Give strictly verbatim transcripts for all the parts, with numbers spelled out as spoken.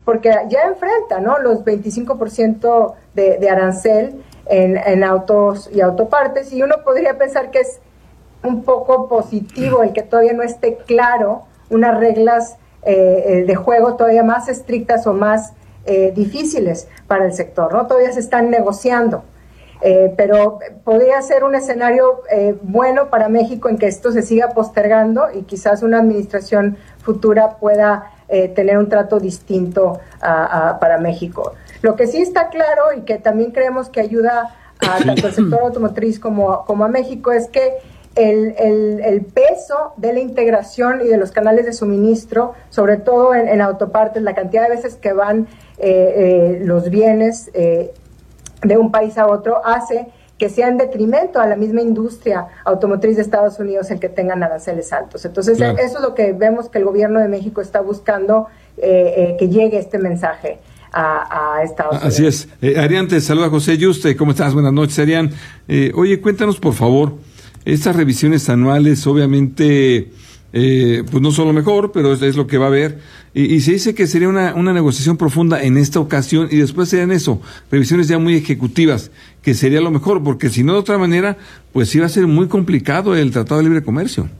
porque ya enfrenta, ¿no?, los veinticinco por ciento de, de arancel en, en autos y autopartes, y uno podría pensar que es un poco positivo el que todavía no esté claro unas reglas eh, de juego todavía más estrictas o más eh, difíciles para el sector, ¿no? Todavía se están negociando. Eh, pero podría ser un escenario eh, bueno para México en que esto se siga postergando y quizás una administración futura pueda eh, tener un trato distinto a, a, para México. Lo que sí está claro y que también creemos que ayuda a tanto al sector automotriz como, como a México es que el, el, el peso de la integración y de los canales de suministro, sobre todo en, en autopartes, la cantidad de veces que van eh, eh, los bienes eh, de un país a otro, hace que sea en detrimento a la misma industria automotriz de Estados Unidos el que tengan aranceles altos. Entonces, claro, eso es lo que vemos que el gobierno de México está buscando, eh, eh, que llegue este mensaje a, a Estados Unidos. Así es. Eh, Arián, te saluda José Yuste. ¿Cómo estás? Buenas noches, Arián. Eh, oye, cuéntanos, por favor, estas revisiones anuales, obviamente, eh, pues no son lo mejor, pero es, es lo que va a haber. Y, y se dice que sería una, una negociación profunda en esta ocasión y después serían eso, revisiones ya muy ejecutivas, que sería lo mejor, porque si no, de otra manera, pues sí va a ser muy complicado el Tratado de Libre Comercio.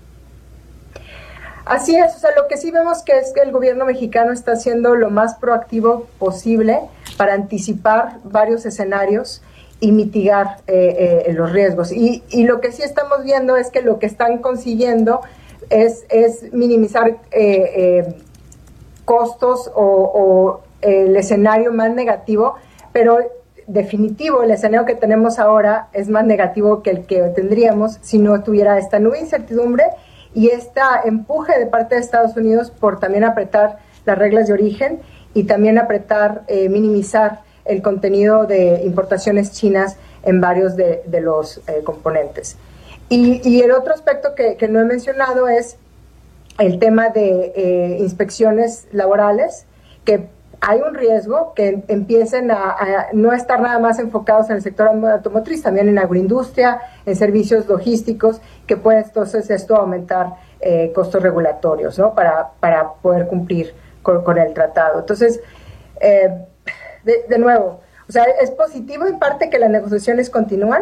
Así es, o sea, lo que sí vemos que es que el gobierno mexicano está haciendo lo más proactivo posible para anticipar varios escenarios y mitigar eh, eh, los riesgos. Y, y lo que sí estamos viendo es que lo que están consiguiendo es, es minimizar eh, eh, costos o, o el escenario más negativo, pero definitivo, el escenario que tenemos ahora es más negativo que el que tendríamos si no tuviera esta nube de incertidumbre y este empuje de parte de Estados Unidos por también apretar las reglas de origen y también apretar, eh, minimizar el contenido de importaciones chinas en varios de, de los eh, componentes. Y, y el otro aspecto que, que no he mencionado es el tema de eh, inspecciones laborales, que hay un riesgo que empiecen a, a no estar nada más enfocados en el sector automotriz, también en agroindustria, en servicios logísticos, que puede entonces esto aumentar eh, costos regulatorios, ¿no?, para, para poder cumplir con, con el tratado. Entonces, eh, de, de nuevo, o sea, es positivo en parte que las negociaciones continúan,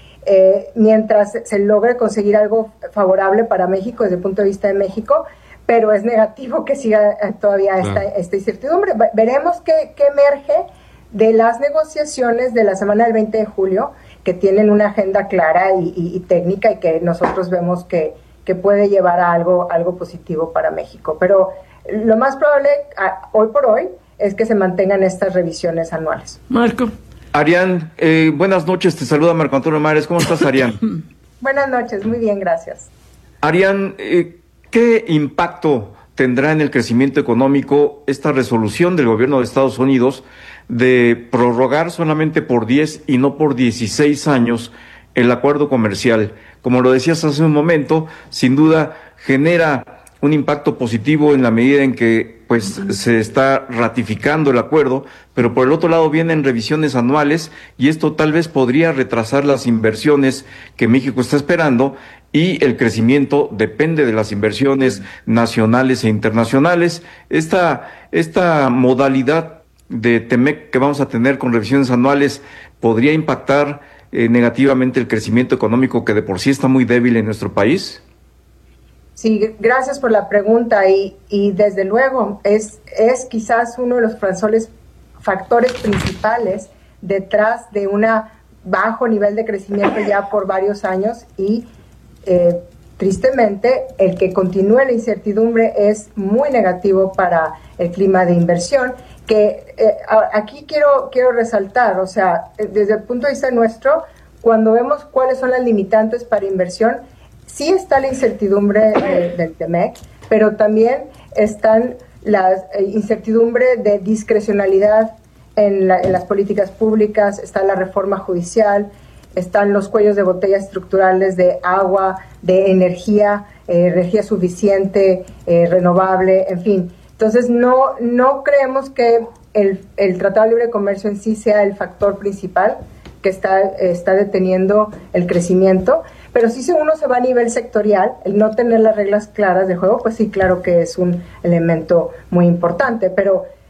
eh, mientras se logre conseguir algo favorable para México desde el punto de vista de México, pero es negativo que siga todavía esta, esta incertidumbre. Veremos qué, qué emerge de las negociaciones de la semana del veinte de julio, que tienen una agenda clara y, y, y técnica y que nosotros vemos que, que puede llevar a algo, algo positivo para México. Pero lo más probable, a, hoy por hoy, es que se mantengan estas revisiones anuales. Marco. Arián, eh, buenas noches, te saluda Marco Antonio Mares. ¿Cómo estás, Arián? Buenas noches, muy bien, gracias. Arián, eh, ¿qué impacto tendrá en el crecimiento económico esta resolución del gobierno de Estados Unidos de prorrogar solamente por diez y no por dieciséis años el acuerdo comercial? Como lo decías hace un momento, sin duda genera un impacto positivo en la medida en que pues se está ratificando el acuerdo, pero por el otro lado vienen revisiones anuales y esto tal vez podría retrasar las inversiones que México está esperando, y el crecimiento depende de las inversiones nacionales e internacionales. Esta, esta modalidad de TEMEC que vamos a tener con revisiones anuales podría impactar eh, negativamente el crecimiento económico que de por sí está muy débil en nuestro país. Sí, gracias por la pregunta y, y desde luego es, es quizás uno de los factores, factores principales detrás de un bajo nivel de crecimiento ya por varios años y eh, tristemente el que continúe la incertidumbre es muy negativo para el clima de inversión, que eh, aquí quiero, quiero resaltar, o sea, desde el punto de vista nuestro, cuando vemos cuáles son las limitantes para inversión, sí está la incertidumbre eh, del TEMEC, pero también están las eh, incertidumbre de discrecionalidad en, la, en las políticas públicas, está la reforma judicial, están los cuellos de botella estructurales de agua, de energía, eh, energía suficiente, eh, renovable, en fin. Entonces no, no creemos que el, el Tratado de Libre Comercio en sí sea el factor principal que está, está deteniendo el crecimiento, pero sí si uno se va a nivel sectorial, el no tener las reglas claras de juego, pues sí, claro que es un elemento muy importante, pero